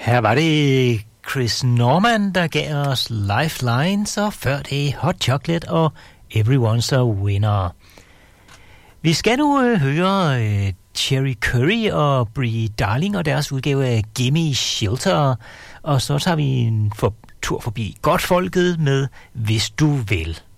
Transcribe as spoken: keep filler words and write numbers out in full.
Her var det Chris Norman, der gav os Lifelines, og før det Hot Chocolate og Everyone's a Winner. Vi skal nu øh, høre øh, Cherry Curry og Brie Darling og deres udgave af Gimme Shelter, og så tager vi en for, tur forbi Godtfolket med Hvis du vil.